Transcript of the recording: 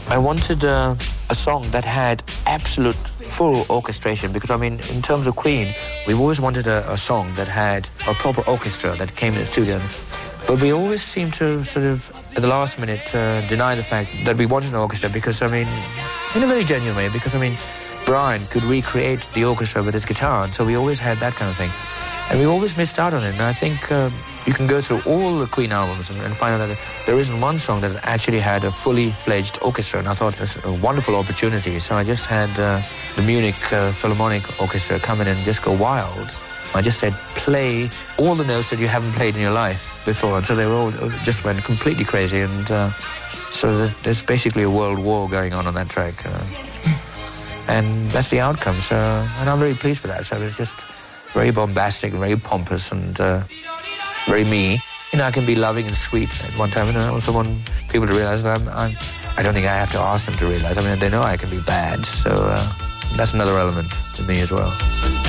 I wanted a song that had absolute full orchestration because, I mean, in terms of Queen, we've always wanted a song that had a proper orchestra that came in the studio. But we always seem to sort of, at the last minute, deny the fact that we wanted an orchestra because, I mean, in a very genuine way, because, I mean, Brian could recreate the orchestra with his guitar, and so we always had that kind of thing. And we always missed out on it, and I think you can go through all the Queen albums and find out that there isn't one song that actually had a fully fledged orchestra, and I thought it was a wonderful opportunity. So I just had the Munich Philharmonic Orchestra come in and just go wild. I just said, play all the notes that you haven't played in your life before, and so they were all just went completely crazy, and so there's basically a world war going on that track. And that's the outcome, so, and I'm very pleased with that. So it was just very bombastic, very pompous, and very me. You know, I can be loving and sweet at one time, and I also want people to realise that I don't think I have to ask them to realise. I mean, they know I can be bad, so that's another element to me as well.